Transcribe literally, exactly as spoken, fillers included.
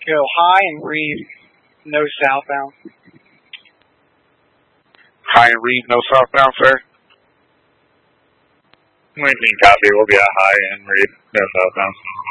Go high and read no southbound. High and read no southbound, sir. We can copy. We'll be at high and read no southbound.